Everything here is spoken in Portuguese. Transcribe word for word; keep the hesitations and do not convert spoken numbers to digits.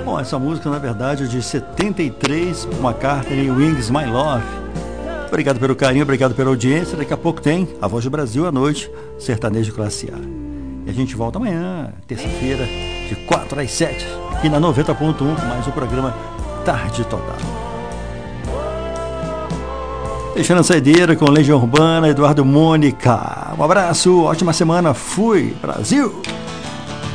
Bom, essa música na verdade é de setenta e três, McCartney, Wings, My Love. Obrigado pelo carinho, obrigado pela audiência. Daqui a pouco tem A Voz do Brasil à noite, Sertanejo Classe A. E a gente volta amanhã, terça-feira, de quatro às sete, aqui na noventa ponto um, com mais um programa Tarde Total. Deixando a saideira com Legião Urbana, Eduardo Mônica. Um abraço, ótima semana, fui, Brasil!